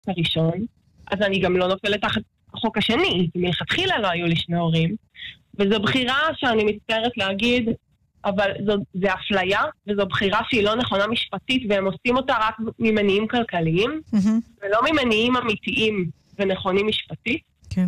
הראשון, אז אני גם לא נופלת תחת החוק השני, כי מלכתחילה לא היו לי שני הורים, וזו בחירה שאני מצטערת להגיד, אבל זה אפליה, וזו בחירה שהיא לא נכונה משפטית, והם עושים אותה רק ממניעים כלכליים, ולא ממניעים אמיתיים ונכונים משפטית. כן.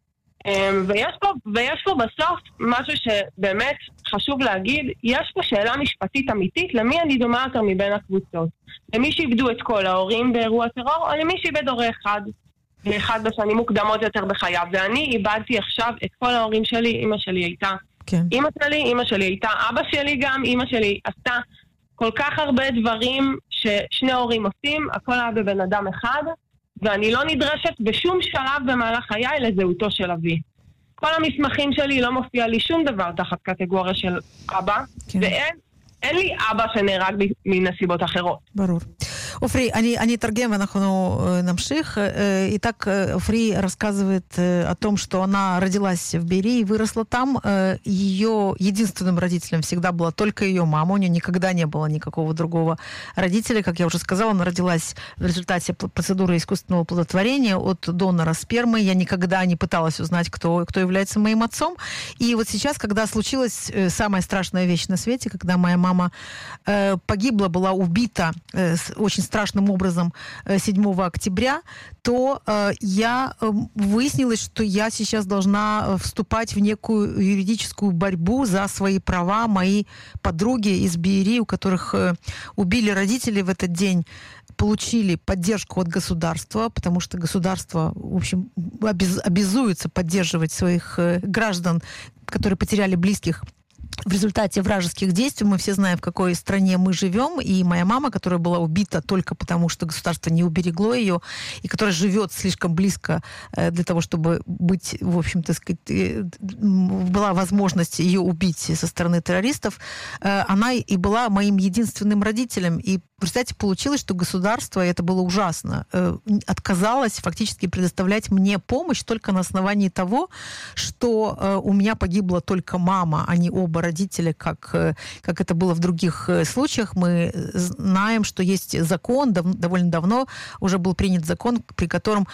ויש פה בסוף משהו שבאמת חשוב להגיד, יש פה שאלה משפטית אמיתית, למי אני דומה יותר מבין הקבוצות? למי שאיבדו את כל ההורים באירוע טרור, או למי שאיבד הורה אחד, ואחד בשנים מוקדמות יותר בחייו. ואני איבדתי עכשיו את כל ההורים שלי, אמא שלי הייתה אמא שלי הייתה אבא שלי גם, אמא שלי עשתה כל כך הרבה דברים ששני הורים עושים, הכל היה בבן אדם אחד, ואני לא נדרשת בשום שלב במהלך חיי לזהותו של אבי. כל המסמכים שלי לא מופיע לי שום דבר תחת קטגוריה של אבא, ואין לי אבא שנהרג מנסיבות אחרות. ברור. Офри, они торгем, намших. Итак, Офри рассказывает о том, что она родилась в Берии и выросла там. Ее единственным родителем всегда была только ее мама. У нее никогда не было никакого другого родителя. Как я уже сказала, она родилась в результате процедуры искусственного оплодотворения от донора спермы. Я никогда не пыталась узнать, кто является моим отцом. И вот сейчас, когда случилась самая страшная вещь на свете, когда моя мама погибла, была убита очень страшным образом 7 октября, то я выяснилось, что я сейчас должна вступать в некую юридическую борьбу за свои права. Мои подруги из Берии, у которых убили родители в этот день, получили поддержку от государства, потому что государство, в общем, обязуется поддерживать своих граждан, которые потеряли близких в результате вражеских действий. Мы все знаем, в какой стране мы живем, и моя мама, которая была убита только потому, что государство не уберегло ее, и которая живет слишком близко для того, чтобы быть, в общем-то, была возможность ее убить со стороны террористов, она и была моим единственным родителем. И, представьте, получилось, что государство, и это было ужасно, отказалось фактически предоставлять мне помощь только на основании того, что у меня погибла только мама, а не оба родителя, как это было в других случаях. Мы знаем, что есть закон, довольно давно уже был принят закон, при котором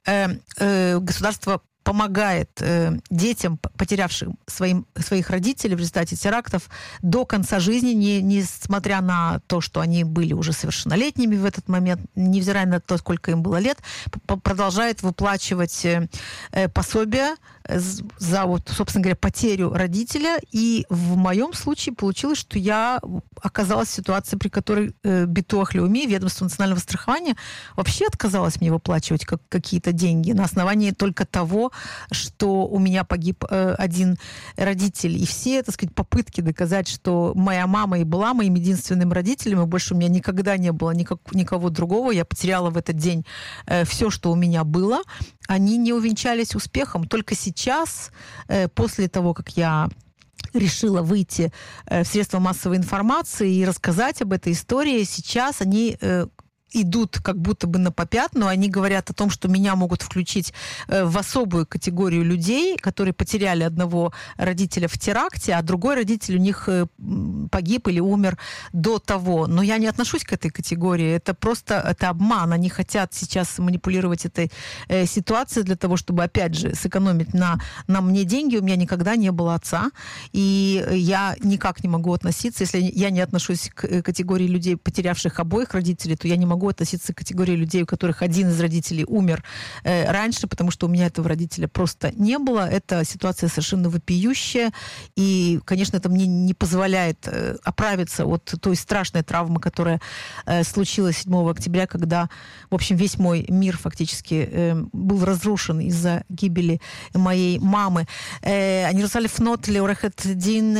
государство помогает детям, потерявшим своих родителей в результате терактов, до конца жизни, несмотря на то, что они были уже совершеннолетними в этот момент, невзирая на то, сколько им было лет, продолжает выплачивать пособия за, вот, собственно говоря, потерю родителя. И в моем случае получилось, что я оказалась в ситуации, при которой Битуах Леуми, ведомство национального страхования, вообще отказалось мне выплачивать какие-то деньги на основании только того, что у меня погиб один родитель. И все, так сказать, попытки доказать, что моя мама и была моим единственным родителем, и больше у меня никогда не было никого другого, я потеряла в этот день все, что у меня было, они не увенчались успехом. Только сейчас, после того, как я решила выйти в средства массовой информации и рассказать об этой истории, сейчас они идут как будто бы на попятную, они говорят о том, что меня могут включить в особую категорию людей, которые потеряли одного родителя в теракте, а другой родитель у них погиб или умер до того. Но я не отношусь к этой категории. Это просто обман. Они хотят сейчас манипулировать этой ситуацией для того, чтобы, опять же, сэкономить на мне деньги. У меня никогда не было отца, и я никак не могу относиться, если я не отношусь к категории людей, потерявших обоих родителей, то я не могу относиться к категории людей, у которых один из родителей умер раньше, потому что у меня этого родителя просто не было. Эта ситуация совершенно вопиющая, и, конечно, это мне не позволяет оправиться от той страшной травмы, которая случилась 7 октября, когда, в общем, весь мой мир фактически был разрушен из-за гибели моей мамы. אני רוצה לפנות לעורכת דין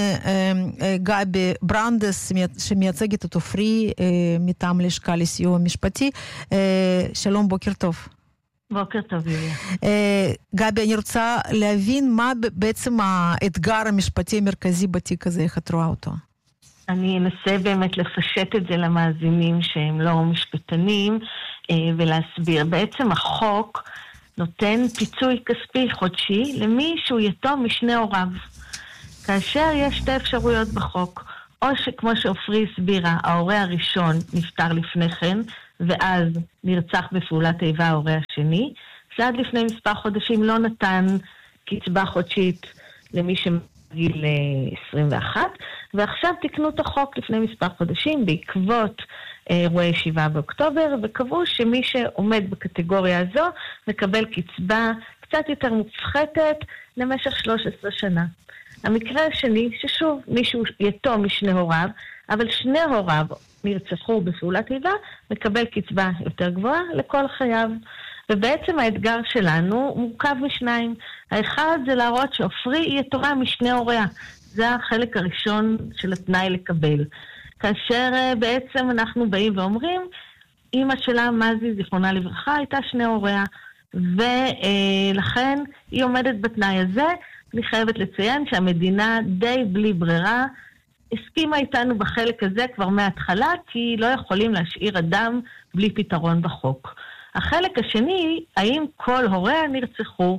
גבי ברנדס, שמייצגת את עופרי מטעם לשכה לסיוע משפטי. שלום, בוקר טוב. בוקר טוב, יוליה. גבי, אני רוצה להבין מה בעצם האתגר המשפטי המרכזי בתיק הזה, איך את רואה אותו? אני אנסה באמת לפשט את זה למאזינים שהם לא משפטנים, ולהסביר. בעצם החוק נותן פיצוי כספי חודשי למי שהוא יתום משני הוריו. כאשר יש שתי אפשרויות בחוק, או שכמו שאופרי הסבירה, ההורה הראשון נפטר לפני כן, ואז נרצח בפעולת איבה ההורה השני, שעד לפני מספר חודשים לא נתן קצבה חודשית למי שמגיל 21, ועכשיו תקנו את החוק לפני מספר חודשים בעקבות אירועי 7 באוקטובר, וקבעו שמי שעומד בקטגוריה הזו מקבל קצבה קצת יותר מופחתת למשך 13 שנה. המקרה השני, ששוב, מישהו יתום משני הוריו, אבל שני הוריו נרצחו בפעולת איבה, מקבל קצבה יותר גבוהה לכל חייו. ובעצם האתגר שלנו מורכב משניים. האחד זה להראות שעופרי היא יתומה משני הוריה. זה החלק הראשון של התנאי לקבל. כאשר בעצם אנחנו באים ואומרים, אמא שלה, מזי, זיכרונה לברכה, הייתה שני הוריה, ולכן היא עומדת בתנאי הזה. אני חייבת לציין שהמדינה די בלי ברירה הסכימה איתנו בחלק הזה כבר מההתחלה, כי לא יכולים להשאיר אדם בלי פתרון בחוק. החלק השני, האם כל הוריה נרצחו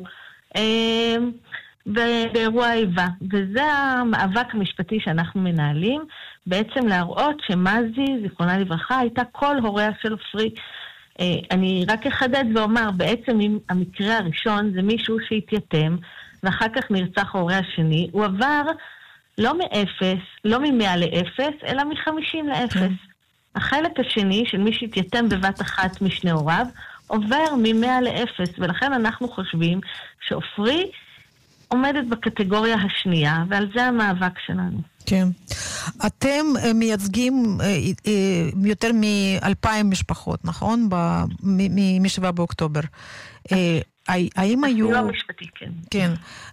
באירוע איבה, וזה המאבק המשפטי שאנחנו מנהלים, בעצם להראות שמזי, זיכרונה לברכה, הייתה כל הוריה של עופרי. אני רק אחדד ואומר, בעצם אם המקרה הראשון זה מישהו שהתייתם, ואחר כך נרצח ההורה השני, הוא עבר לא מ-0, לא מ-100 ל-0, אלא מ-50 ל-0. החלק השני של מי שהתייתם בבת אחת משני הוריו, עובר מ-100 ל-0, ולכן אנחנו חושבים שעופרי עומדת בקטגוריה השנייה, ועל זה המאבק שלנו. כן. אתם מייצגים יותר מ-2,000 משפחות, נכון? מ-7 באוקטובר. האם היו... לא משפטי, כן. כן.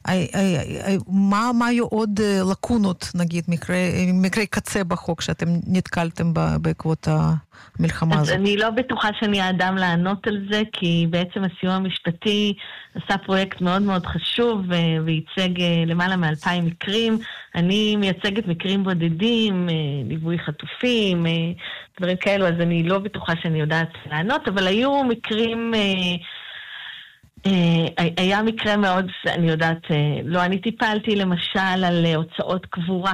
מה היו עוד לקונות, נגיד, מקרי קצה בחוק שאתם נתקלתם בעקבות המלחמה הזאת? אז אני לא בטוחה שאני האדם לענות על זה, כי בעצם הסיוע המשפטי עשה פרויקט מאוד מאוד חשוב, וייצג למעלה מ-2,000 מקרים. אני מייצגת מקרים בודדים, ליווי חטופים, דברים כאלו, אז אני לא בטוחה שאני יודעת לענות, אבל היו מקרים... היה מקרה מאוד, אני יודעת, לא, אני טיפלתי למשל על הוצאות קבורה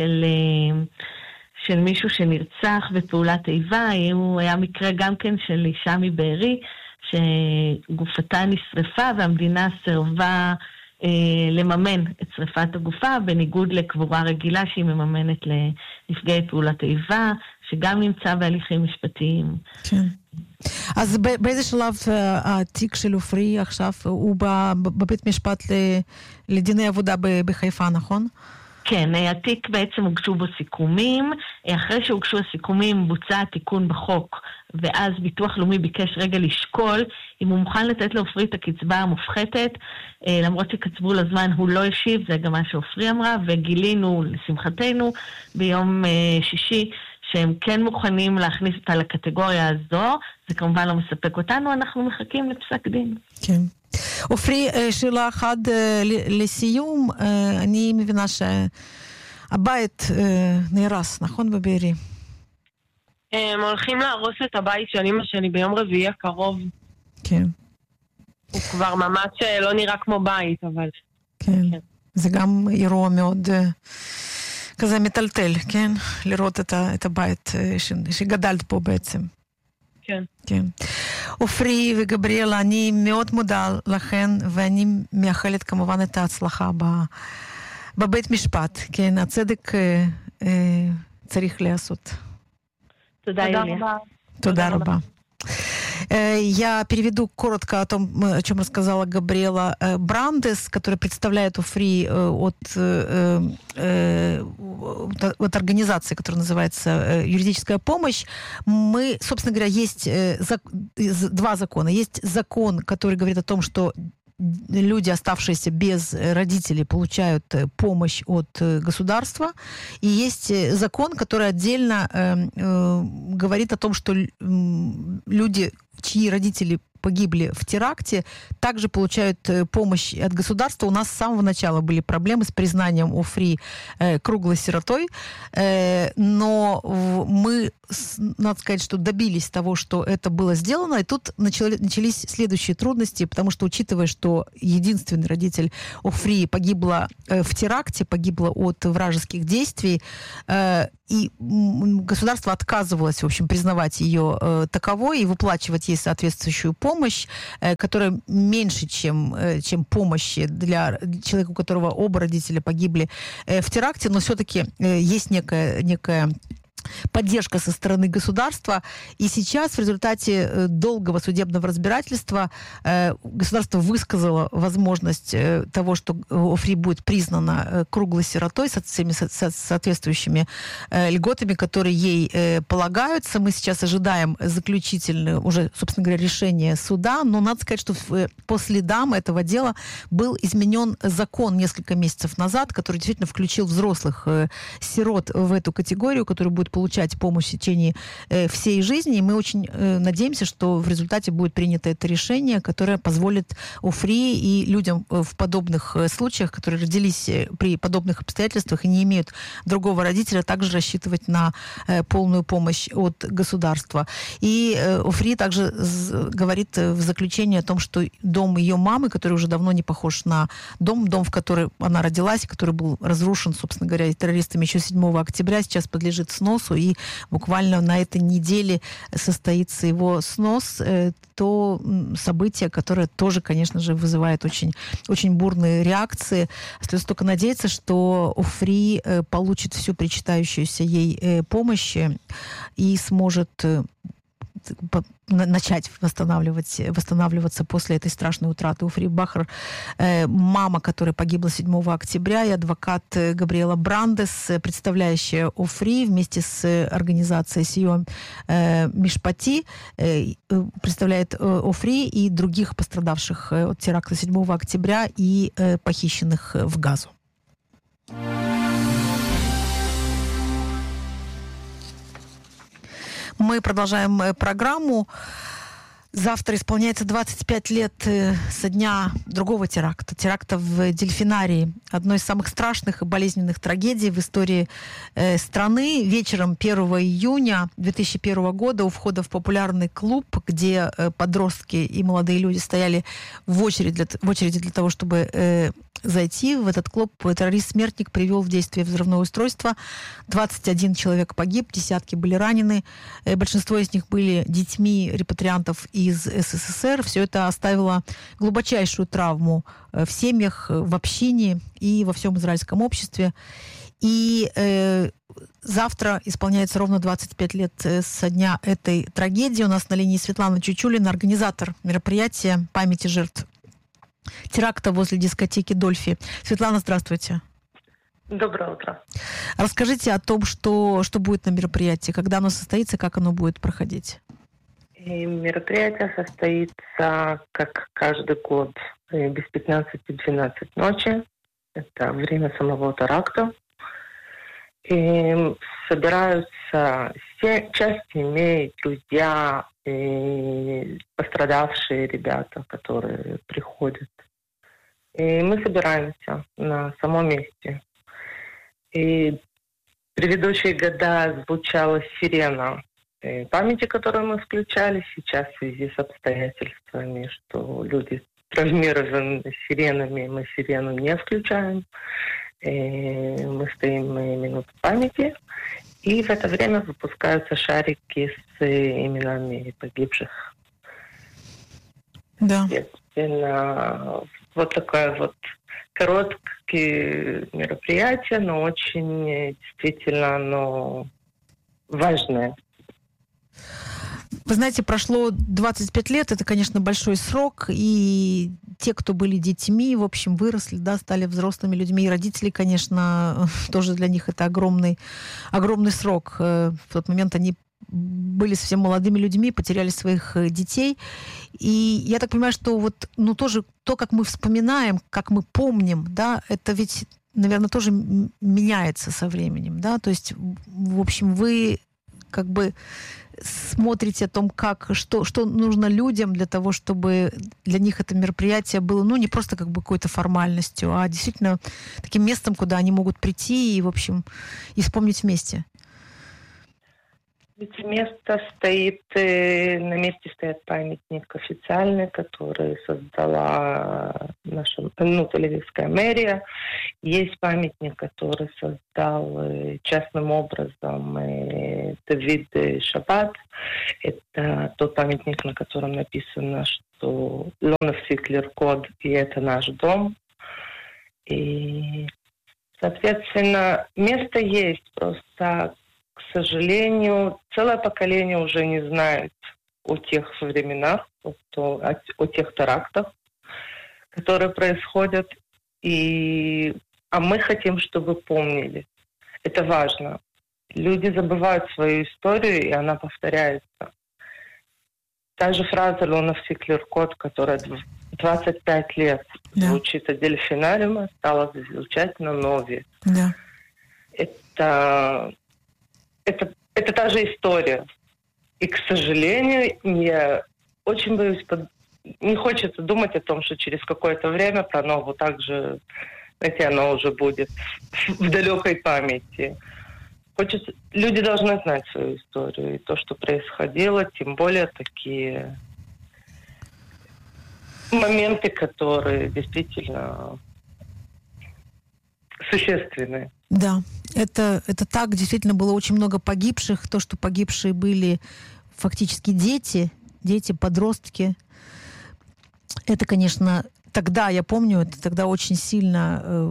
של מישהו שנרצח בפעולת איבה. היה מקרה גם כן של אישה מבארי שגופתה נשרפה והמדינה סירבה לממן את שריפת הגופה, בניגוד לקבורה רגילה שהיא מממנת לנפגעי פעולת איבה, שגם נמצא בהליכים משפטיים. כן. אז באיזה שלב התיק של עופרי עכשיו הוא בבית משפט לדיני עבודה בחיפה, נכון? כן, התיק בעצם הוגשו בו סיכומים. אחרי שהוגשו הסיכומים בוצע תיקון בחוק, ואז ביטוח לאומי ביקש רגע לשקול אם הוא מוכן לתת לעופרי את הקצבה המופחתת, למרות שקצבו לזמן הוא לא השיב, זה גם מה שעופרי אמרה, וגילינו לשמחתנו ביום שישי שהם כן מוכנים להכניס אותה לקטגוריה הזו. זה כמובן לא מספק אותנו, אנחנו מחכים לפסק דין. כן. עופרי, שאלה אחת לסיום, אני מבינה שהבית נהרס, נכון בבארי? הם הולכים להרוס את הבית של אמא שלי ביום רביעי הקרוב. כן. הוא כבר ממש לא נראה כמו בית, אבל... כן. זה גם אירוע מאוד... כזה מטלטל, כן? לראות את הבית שגדלת פה בעצם. כן. כן. עופרי וגבריאלה, אני מאוד מודה לכן, ואני מאחלת כמובן את ההצלחה בבית משפט. כן, הצדק צריך לעשות. תודה, יוליה. תודה рaba. Я переведу коротко о том, о чем рассказала Габриэла Брандес, которая представляет УФРИ от организации, которая называется «Юридическая помощь». Мы, собственно говоря, есть два закона. Есть закон, который говорит о том, что люди, оставшиеся без родителей, получают помощь от государства. И есть закон, который отдельно говорит о том, что люди, чьи родители погибли в теракте, также получают помощь от государства. У нас с самого начала были проблемы с признанием Ofri круглой сиротой, но мы, надо сказать, что добились того, что это было сделано, и тут начались следующие трудности, потому что, учитывая, что единственный родитель Ofri погибла в теракте, погибла от вражеских действий, и государство отказывалось, в общем, признавать ее таковой и выплачивать ей соответствующую помощь, которая меньше, чем помощь для человека, у которого оба родителя погибли в теракте, но все-таки есть некая поддержка со стороны государства. И сейчас в результате долгого судебного разбирательства государство высказало возможность того, что Офри будет признана круглой сиротой со всеми соответствующими льготами, которые ей полагаются. Мы сейчас ожидаем заключительное уже, собственно говоря, решение суда. Но надо сказать, что по следам этого дела был изменен закон несколько месяцев назад, который действительно включил взрослых сирот в эту категорию, которую будет получать помощь в течение всей жизни. И мы очень надеемся, что в результате будет принято это решение, которое позволит Офри и людям в подобных случаях, которые родились при подобных обстоятельствах и не имеют другого родителя, также рассчитывать на полную помощь от государства. И Офри также говорит в заключении о том, что дом ее мамы, который уже давно не похож на дом, в который она родилась, который был разрушен, собственно говоря, террористами еще 7 октября, сейчас подлежит сносу, и буквально на этой неделе состоится его снос. То событие, которое тоже, конечно же, вызывает очень, очень бурные реакции. Остается только надеяться, что Офри получит всю причитающуюся ей помощь и сможет начать восстанавливаться после этой страшной утраты. Офри Бахар, мама, которая погибла 7 октября, и адвокат Габриэла Брандес, представляющая Офри вместе с организацией Сио Мишпати, представляет Офри и других пострадавших от теракта 7 октября и похищенных в Газу. Мы продолжаем программу. Завтра исполняется 25 лет со дня другого теракта в Дельфинарии. Одной из самых страшных и болезненных трагедий в истории страны. Вечером 1 июня 2001 года у входа в популярный клуб, где подростки и молодые люди стояли в очереди для того, чтобы зайти в этот клуб, террорист-смертник привел в действие взрывное устройство. 21 человек погиб, десятки были ранены. Большинство из них были детьми репатриантов из СССР. Все это оставило глубочайшую травму в семьях, в общине и во всем израильском обществе. И завтра исполняется ровно 25 лет со дня этой трагедии. У нас на линии Светлана Чучулина, организатор мероприятия памяти жертв теракта возле дискотеки «Дольфи». Светлана, здравствуйте. Доброе утро. Расскажите о том, что будет на мероприятии, когда оно состоится, как оно будет проходить. И мероприятие состоится, как каждый год, без 15-12 ночи. Это время самого теракта. И собираются часть семей, друзья, и пострадавшие ребята, которые приходят. И мы собираемся на самом месте. И в предыдущие года звучала сирена памяти, которую мы включали. Сейчас в связи с обстоятельствами, что люди травмированы сиренами, мы сирену не включаем. И мы стоим минуту памяти. И в это время выпускаются шарики с именами погибших. Да. Естественно, вот такое вот короткое мероприятие, но очень действительно важное. Вы знаете, прошло 25 лет, это, конечно, большой срок, и те, кто были детьми, в общем, выросли, да, стали взрослыми людьми, и родители, конечно, тоже для них это огромный срок. В тот момент они были совсем молодыми людьми, потеряли своих детей, и я так понимаю, что вот, тоже то, как мы вспоминаем, как мы помним, да, это ведь, наверное, тоже меняется со временем, да, то есть, в общем, вы как бы смотрите о том, что нужно людям для того, чтобы для них это мероприятие было, не просто как бы какой-то формальностью, а действительно таким местом, куда они могут прийти и, в общем, и вспомнить вместе. Ведь на месте стоит памятник официальный, который создала наша Тель-Авивская мэрия. Есть памятник, который создал частным образом Давид Шаббат. Это тот памятник, на котором написано, что «Лонавсик лиркод» и это наш дом. И, соответственно, место есть, просто, к сожалению, целое поколение уже не знает о тех временах, о тех терактах, которые происходят. А мы хотим, чтобы помнили. Это важно. Люди забывают свою историю, и она повторяется. Та же фраза «Лонавсик лиркод», которая 25 лет звучит от дельфинариума, стала звучать на нове. Да. Это та же история. И, к сожалению, я очень боюсь, не хочется думать о том, что через какое-то время про нову также, знаете, оно уже будет в далекой памяти. Люди должны знать свою историю и то, что происходило, тем более такие моменты, которые действительно существенные. Да, это так, действительно было очень много погибших. То, что погибшие были фактически дети, подростки. Это, конечно, тогда, я помню, это тогда очень сильно,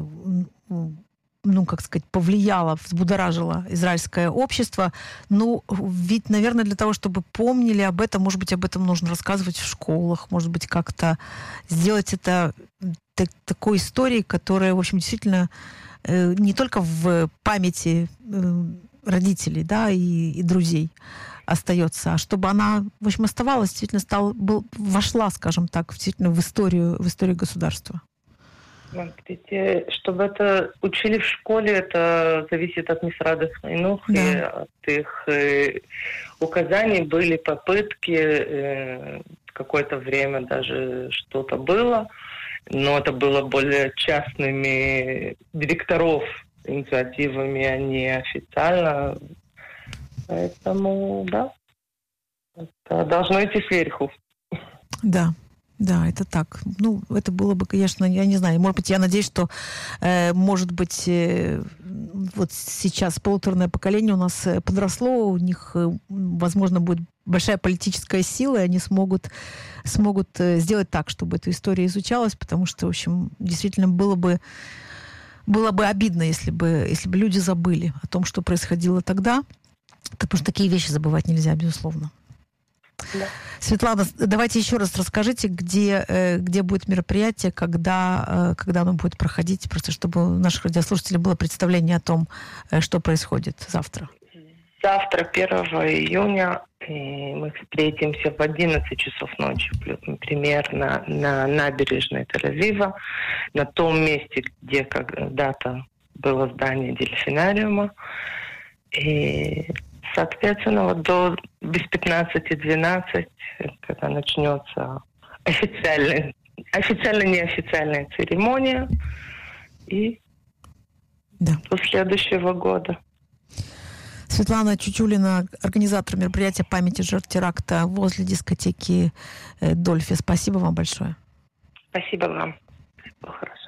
повлияло, взбудоражило израильское общество. Ведь, наверное, для того, чтобы помнили об этом, может быть, об этом нужно рассказывать в школах, может быть, как-то сделать это такой историей, которая, в общем, действительно не только в памяти родителей, да, и друзей остается, а чтобы она, в общем, оставалась, действительно вошла, скажем так, действительно в историю государства. Смотрите, чтобы это учили в школе, это зависит от Мисрада Хайнух, да. И от их указаний. Были попытки, какое-то время даже что-то было, но это было более частными директоров инициативами, а не официально. Поэтому, да, это должно идти сверху. Да. Да, это так. Это было бы, конечно, я не знаю, может быть, я надеюсь, что, может быть, вот сейчас полуторное поколение у нас подросло, у них, возможно, будет большая политическая сила, и они смогут сделать так, чтобы эта история изучалась, потому что, в общем, действительно было бы обидно, если бы люди забыли о том, что происходило тогда, потому что такие вещи забывать нельзя, безусловно. Да. Светлана, давайте еще раз расскажите, где будет мероприятие, когда оно будет проходить, просто чтобы у наших радиослушателей было представление о том, что происходит завтра. Завтра, 1 июня, мы встретимся в 11 часов ночи, примерно на набережной Тель-Авива, на том месте, где когда-то было здание дельфинариума. И соответственно, до без 15-12, когда начнется официально-неофициальная церемония, и до следующего года. Светлана Чучулина, организатор мероприятия памяти жертв теракта возле дискотеки Дольфи. Спасибо вам большое. Спасибо вам. Хорошо.